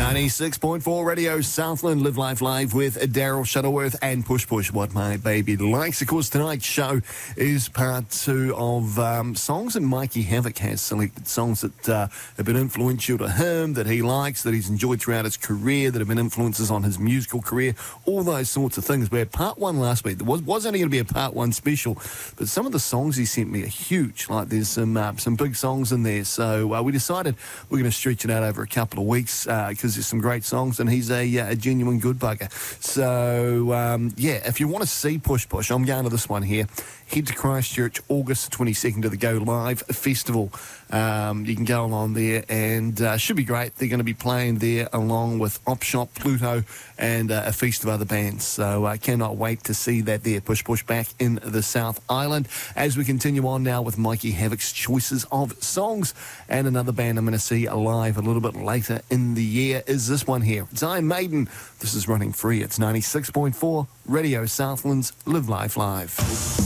96.4 Radio Southland, Live Life Live with Daryl Shuttleworth and Push Push, What My Baby Likes. Of course, tonight's show is part two of songs that Mikey Havoc has selected, songs that have been influential to him, that he likes, that he's enjoyed throughout his career, that have been influences on his musical career, all those sorts of things. We had part one last week. There was only going to be a part one special, but some of the songs he sent me are huge. Like there's some big songs in there. So we decided we're going to stretch it out over a couple of weeks because there's some great songs, and he's a genuine good bugger. So, if you want to see Push Push, I'm going to this one here. Head to Christchurch, August 22nd to the Go Live Festival. You can go along there and should be great. They're going to be playing there along with Opshop, Pluto, and a feast of other bands. So I cannot wait to see that there. Push Push back in the South Island. As we continue on now with Mikey Havoc's choices of songs, and another band I'm going to see live a little bit later in the year is this one here. It's Iron Maiden. This is Running Free. It's 96.4 Radio Southland's Live Life Live.